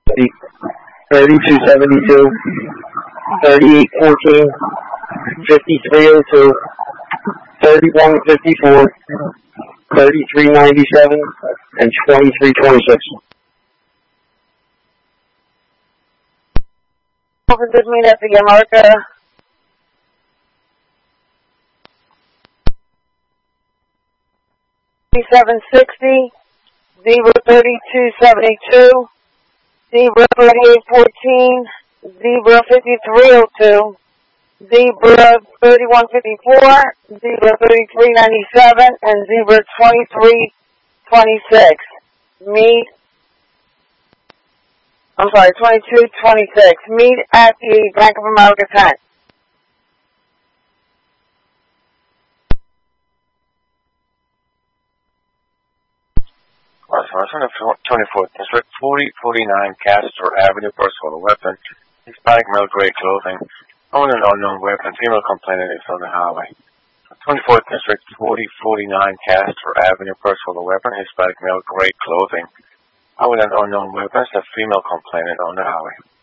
3272, 3814, 5302, 3154, 3397, and 2326. Officers meet at the America. $760, 3272, 3814, 5302, 3154, 3397, and 2326. I'm sorry, 2226. Meet at the Bank of America tent. Sergeant of 24th District, 4049 Castor Avenue, personal weapon, Hispanic male, gray clothing, owned an unknown weapon, female complainant is on the highway. 24th District, 4049 Castor Avenue, personal weapon, Hispanic male, gray clothing, owned an unknown weapon, a female complainant on the highway.